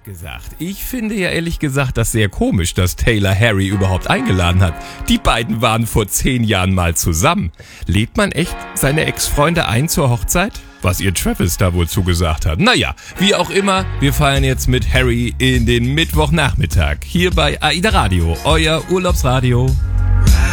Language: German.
gesagt. Ich finde ja ehrlich gesagt das sehr komisch, dass Taylor Harry überhaupt eingeladen hat. Die beiden waren vor 10 Jahren mal zusammen. Lädt man echt seine Ex-Freunde ein zur Hochzeit? Was ihr Travis da wohl zugesagt hat. Naja, wie auch immer, wir feiern jetzt mit Harry in den Mittwochnachmittag. Hier bei AIDA Radio, euer Urlaubsradio.